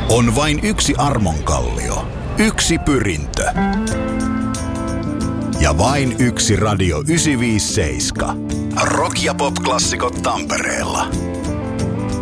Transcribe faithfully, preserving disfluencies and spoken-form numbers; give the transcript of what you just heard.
On vain yksi Armonkallio, yksi Pyrintö ja vain yksi Radio yhdeksänsataaviisikymmentäseitsemän. Rock- ja pop-klassikot Tampereella.